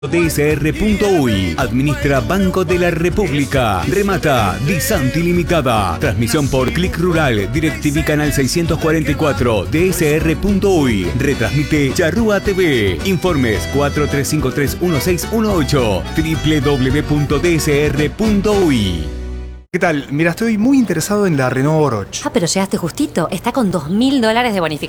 DSR.uy. Administra Banco de la República. Remata Disanti Limitada. Transmisión por Click Rural. DirecTV Canal 644. DSR.uy. Retransmite Charrúa TV. Informes 43531618. www.dsr.uy. ¿Qué tal? Mira, estoy muy interesado en la Renault Oroch. Pero llegaste justito. Está con $2000 de bonificación.